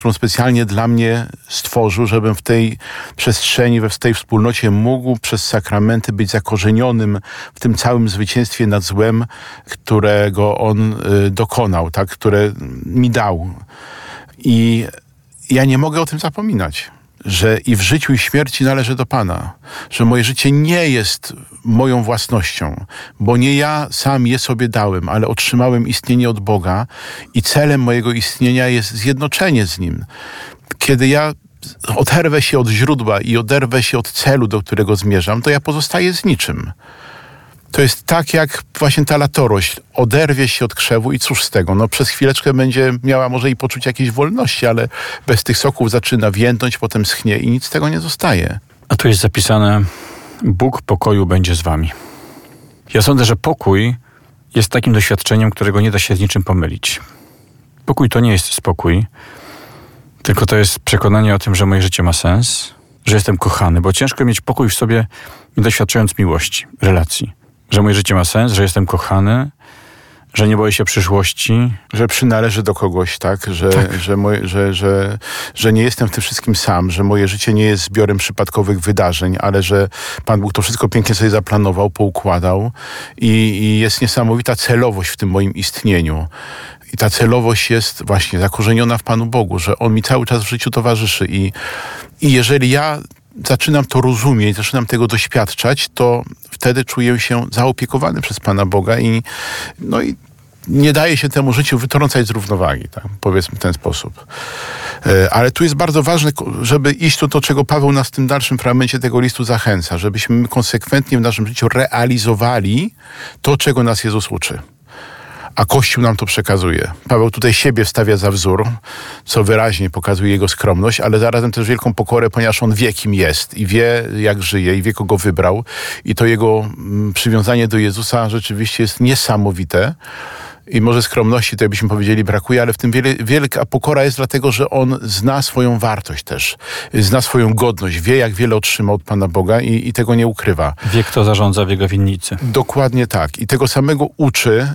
którą specjalnie dla mnie stworzył, żebym w tej przestrzeni, w tej wspólnocie mógł przez sakramenty być zakorzenionym w tym całym zwycięstwie nad złem, którego On dokonał, tak, które mi dał. I ja nie mogę o tym zapominać, że i w życiu, i w śmierci należy do Pana, że moje życie nie jest moją własnością, bo nie ja sam je sobie dałem, ale otrzymałem istnienie od Boga i celem mojego istnienia jest zjednoczenie z Nim. Kiedy ja oderwę się od źródła i oderwę się od celu, do którego zmierzam, to ja pozostaję z niczym. To jest tak, jak właśnie ta latorośl oderwie się od krzewu i cóż z tego? No przez chwileczkę będzie miała może i poczucie jakiejś wolności, ale bez tych soków zaczyna więdnąć, potem schnie i nic z tego nie zostaje. A tu jest zapisane: Bóg pokoju będzie z wami. Ja sądzę, że pokój jest takim doświadczeniem, którego nie da się z niczym pomylić. Pokój to nie jest spokój, tylko to jest przekonanie o tym, że moje życie ma sens, że jestem kochany, bo ciężko mieć pokój w sobie, nie doświadczając miłości, relacji. Że moje życie ma sens, że jestem kochany, że nie boję się przyszłości. Że przynależę do kogoś, tak? Że nie jestem w tym wszystkim sam, że moje życie nie jest zbiorem przypadkowych wydarzeń, ale że Pan Bóg to wszystko pięknie sobie zaplanował, poukładał i jest niesamowita celowość w tym moim istnieniu. I ta celowość jest właśnie zakorzeniona w Panu Bogu, że On mi cały czas w życiu towarzyszy. I jeżeli ja zaczynam to rozumieć, zaczynam tego doświadczać, to wtedy czuję się zaopiekowany przez Pana Boga i nie daje się temu życiu wytrącać z równowagi, tak? Powiedzmy w ten sposób. Ale tu jest bardzo ważne, żeby iść to, czego Paweł nas w tym dalszym fragmencie tego listu zachęca, żebyśmy konsekwentnie w naszym życiu realizowali to, czego nas Jezus uczy. A Kościół nam to przekazuje. Paweł tutaj siebie stawia za wzór, co wyraźnie pokazuje jego skromność, ale zarazem też wielką pokorę, ponieważ on wie, kim jest i wie, jak żyje i wie, kogo wybrał. I to jego przywiązanie do Jezusa rzeczywiście jest niesamowite. I może skromności, to byśmy powiedzieli, brakuje, ale w tym wielka pokora jest dlatego, że on zna swoją wartość też. Zna swoją godność, wie, jak wiele otrzymał od Pana Boga i tego nie ukrywa. Wie, kto zarządza w jego winnicy. Dokładnie tak. I tego samego uczy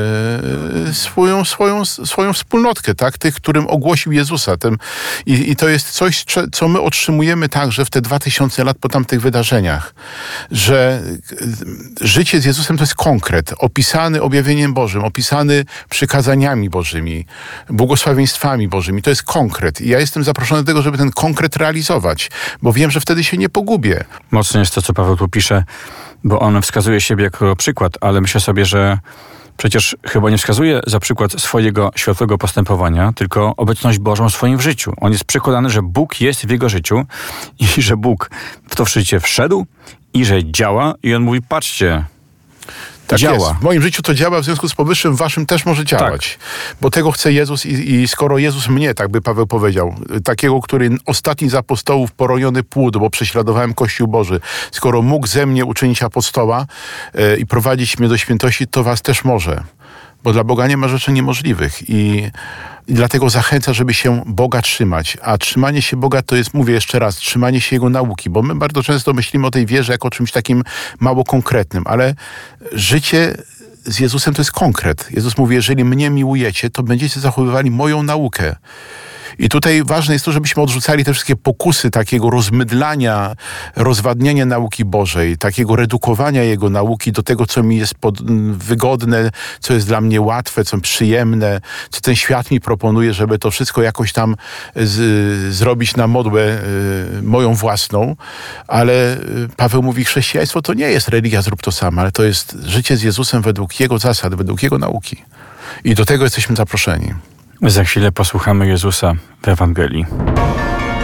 swoją wspólnotkę, tak? Tych, którym ogłosił Jezusa. I to jest coś, co my otrzymujemy także w te 2000 lat po tamtych wydarzeniach. Że życie z Jezusem to jest konkret, opisany objawieniem Bożym, opisany przykazaniami Bożymi, błogosławieństwami Bożymi. To jest konkret. I ja jestem zaproszony do tego, żeby ten konkret realizować, bo wiem, że wtedy się nie pogubię. Mocno jest to, co Paweł tu pisze, bo on wskazuje siebie jako przykład, ale myślę sobie, że przecież chyba nie wskazuje za przykład swojego światłego postępowania, tylko obecność Bożą w swoim życiu. On jest przekonany, że Bóg jest w jego życiu i że Bóg w to życie wszedł i że działa. I on mówi, patrzcie, tak działa. Jest. W moim życiu to działa, w związku z powyższym w waszym też może działać. Tak. Bo tego chce Jezus i skoro Jezus mnie, tak by Paweł powiedział, takiego, który ostatni z apostołów poroniony płód, bo prześladowałem Kościół Boży, skoro mógł ze mnie uczynić apostoła i prowadzić mnie do świętości, to was też może. Bo dla Boga nie ma rzeczy niemożliwych i dlatego zachęca, żeby się Boga trzymać. A trzymanie się Boga to jest, mówię jeszcze raz, trzymanie się Jego nauki, bo my bardzo często myślimy o tej wierze jako o czymś takim mało konkretnym, ale życie z Jezusem to jest konkret. Jezus mówi, jeżeli mnie miłujecie, to będziecie zachowywali moją naukę. I tutaj ważne jest to, żebyśmy odrzucali te wszystkie pokusy takiego rozmydlania, rozwadniania nauki Bożej, takiego redukowania Jego nauki do tego, co mi jest wygodne, co jest dla mnie łatwe, co przyjemne, co ten świat mi proponuje, żeby to wszystko jakoś tam zrobić na modłę moją własną. Ale Paweł mówi, chrześcijaństwo to nie jest religia, zrób to sam, ale to jest życie z Jezusem według Jego zasad, według Jego nauki. I do tego jesteśmy zaproszeni. Za chwilę posłuchamy Jezusa w Ewangelii.